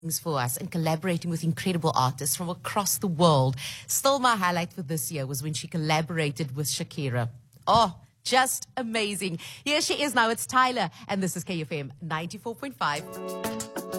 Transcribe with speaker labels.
Speaker 1: for us and collaborating with incredible artists from across the world. Still, my highlight for this year was when she collaborated with Shakira. Oh, just amazing. Here she is now. It's Tyla, and this is KFM 94.5.